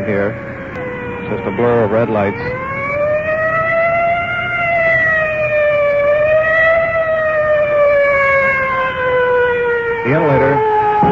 here. Just a blur of red lights. The interlator